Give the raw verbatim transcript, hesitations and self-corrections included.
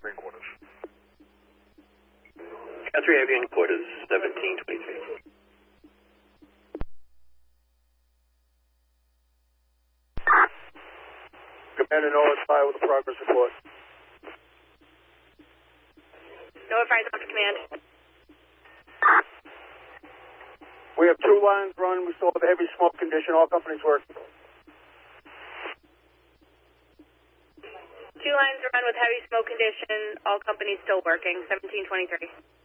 three quarters. three Avian quarters, seventeen twenty-three. Commander notify with a progress report. Notify is on to command. We have two lines run. We still have a heavy smoke condition. All companies working. Two lines run with heavy smoke condition. All companies still working. seventeen twenty-three.